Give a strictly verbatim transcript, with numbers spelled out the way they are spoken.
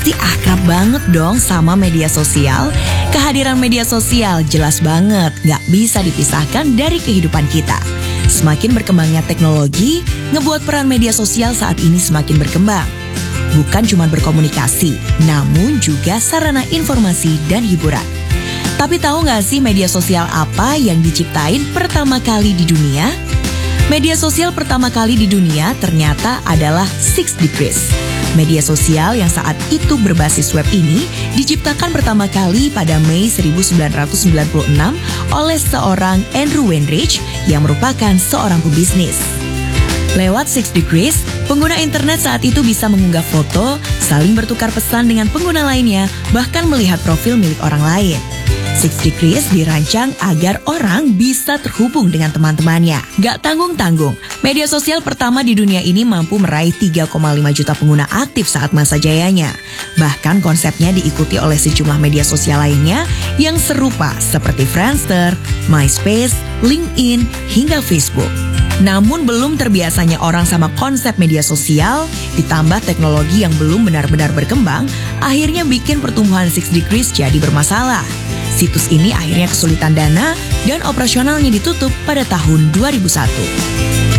pasti akrab banget dong sama media sosial. Kehadiran media sosial jelas banget gak bisa dipisahkan dari kehidupan kita. Semakin berkembangnya teknologi, ngebuat peran media sosial saat ini semakin berkembang. Bukan cuma berkomunikasi, namun juga sarana informasi dan hiburan. Tapi tahu gak sih media sosial apa yang diciptain pertama kali di dunia? Media sosial pertama kali di dunia ternyata adalah Six Degrees. Media sosial yang saat itu berbasis web ini diciptakan pertama kali pada Mei seribu sembilan ratus sembilan puluh enam oleh seorang Andrew Weinreich yang merupakan seorang pebisnis. Lewat Six Degrees, pengguna internet saat itu bisa mengunggah foto, saling bertukar pesan dengan pengguna lainnya, bahkan melihat profil milik orang lain. Six Degrees dirancang agar orang bisa terhubung dengan teman-temannya. Gak tanggung-tanggung, media sosial pertama di dunia ini mampu meraih tiga koma lima juta pengguna aktif saat masa jayanya. Bahkan konsepnya diikuti oleh sejumlah media sosial lainnya yang serupa seperti Friendster, MySpace, LinkedIn, hingga Facebook. Namun belum terbiasanya orang sama konsep media sosial, ditambah teknologi yang belum benar-benar berkembang, akhirnya bikin pertumbuhan Six Degrees jadi bermasalah. Situs ini akhirnya kesulitan dana dan operasionalnya ditutup pada tahun dua ribu satu.